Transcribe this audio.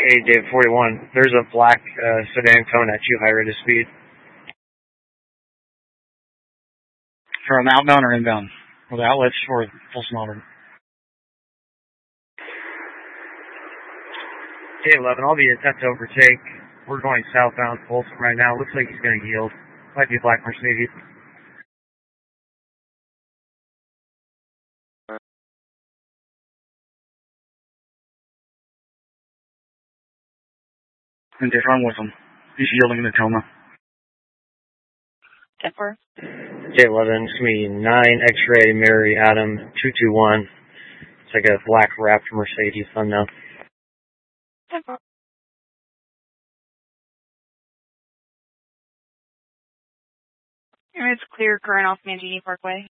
Hey, Dave 41. There's a black sedan coming at you, high rate of speed. From outbound or inbound? Or the outlets or full throttle? Dave 11, I'll be attempt to overtake. We're going southbound Folsom right now. Looks like he's going to yield. Might be a black Mercedes. And Dave, run with him. He's yielding in the Tacoma. Denver. J11, it's me, 9 X-ray Mary Adam 221. It's like a black wrapped Mercedes thumbnail. Denver. It's clear current off Mangini Parkway.